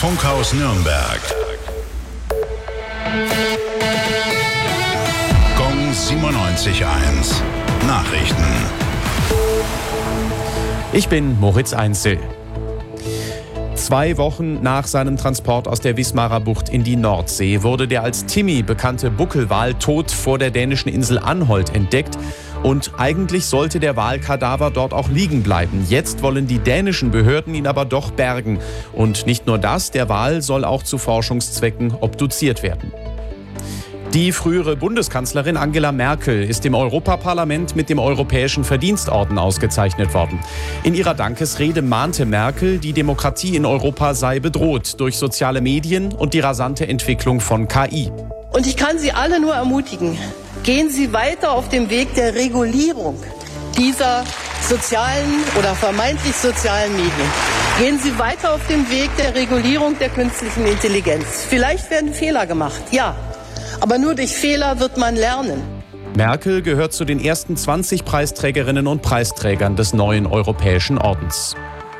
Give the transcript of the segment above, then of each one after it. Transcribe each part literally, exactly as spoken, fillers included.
Funkhaus Nürnberg. Gong siebenundneunzig Komma eins. Nachrichten. Ich bin Moritz Einzel. Zwei Wochen nach seinem Transport aus der Wismarer Bucht in die Nordsee wurde der als Timmy bekannte Buckelwal tot vor der dänischen Insel Anholt entdeckt. Und eigentlich sollte der Walkadaver dort auch liegen bleiben. Jetzt wollen die dänischen Behörden ihn aber doch bergen. Und nicht nur das, der Wal soll auch zu Forschungszwecken obduziert werden. Die frühere Bundeskanzlerin Angela Merkel ist im Europaparlament mit dem Europäischen Verdienstorden ausgezeichnet worden. In ihrer Dankesrede mahnte Merkel, die Demokratie in Europa sei bedroht durch soziale Medien und die rasante Entwicklung von K I. Und ich kann Sie alle nur ermutigen, gehen Sie weiter auf dem Weg der Regulierung dieser sozialen oder vermeintlich sozialen Medien. Gehen Sie weiter auf dem Weg der Regulierung der künstlichen Intelligenz. Vielleicht werden Fehler gemacht, ja. Aber nur durch Fehler wird man lernen. Merkel gehört zu den ersten zwanzig Preisträgerinnen und Preisträgern des neuen Europäischen Ordens.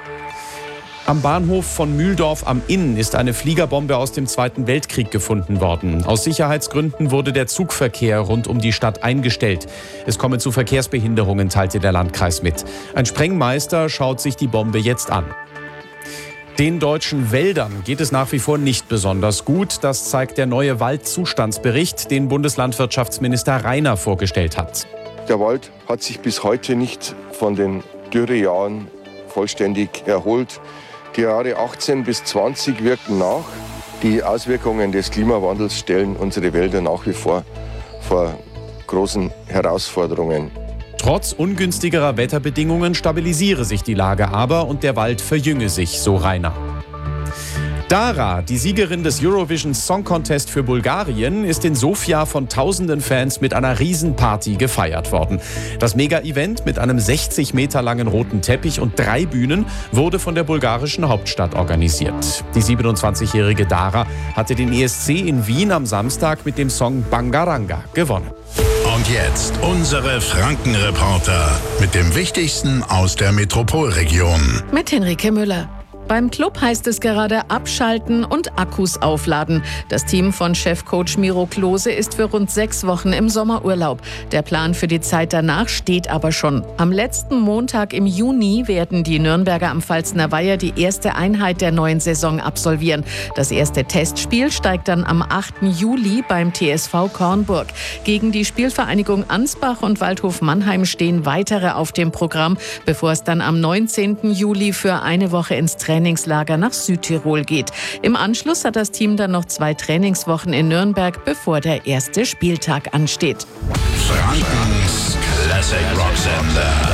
Am Bahnhof von Mühldorf am Inn ist eine Fliegerbombe aus dem Zweiten Weltkrieg gefunden worden. Aus Sicherheitsgründen wurde der Zugverkehr rund um die Stadt eingestellt. Es komme zu Verkehrsbehinderungen, teilte der Landkreis mit. Ein Sprengmeister schaut sich die Bombe jetzt an. Den deutschen Wäldern geht es nach wie vor nicht besonders gut. Das zeigt der neue Waldzustandsbericht, den Bundeslandwirtschaftsminister Rainer vorgestellt hat. Der Wald hat sich bis heute nicht von den Dürrejahren vollständig erholt. Die Jahre achtzehn bis zwanzig wirken nach. Die Auswirkungen des Klimawandels stellen unsere Wälder nach wie vor vor großen Herausforderungen. Trotz ungünstigerer Wetterbedingungen stabilisiere sich die Lage aber und der Wald verjünge sich, so Rainer. Dara, die Siegerin des Eurovision Song Contest für Bulgarien, ist in Sofia von tausenden Fans mit einer Riesenparty gefeiert worden. Das Mega-Event mit einem sechzig Meter langen roten Teppich und drei Bühnen wurde von der bulgarischen Hauptstadt organisiert. Die siebenundzwanzigjährige Dara hatte den E S C in Wien am Samstag mit dem Song Bangaranga gewonnen. Und jetzt unsere Frankenreporter mit dem Wichtigsten aus der Metropolregion. Mit Henrike Müller. Beim Club heißt es gerade abschalten und Akkus aufladen. Das Team von Chefcoach Miro Klose ist für rund sechs Wochen im Sommerurlaub. Der Plan für die Zeit danach steht aber schon. Am letzten Montag im Juni werden die Nürnberger am Pfalzner Weiher die erste Einheit der neuen Saison absolvieren. Das erste Testspiel steigt dann am achten Juli beim T S V Kornburg. Gegen die Spielvereinigung Ansbach und Waldhof Mannheim stehen weitere auf dem Programm, bevor es dann am neunzehnten Juli für eine Woche ins Trainingslager nach Südtirol geht. Im Anschluss hat das Team dann noch zwei Trainingswochen in Nürnberg, bevor der erste Spieltag ansteht. Frankens Classic Rock Sender.